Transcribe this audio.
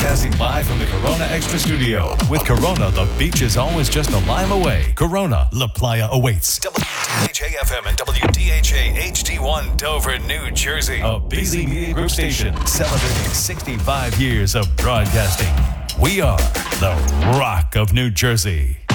Broadcasting live from the Corona Extra Studio. With Corona, the beach is always just a mile away. Corona, La Playa awaits. WDHA-FM and WDHA-HD1 Dover, New Jersey. A BZ Media Group station celebrating 65 years of broadcasting. We are the Rock of New Jersey.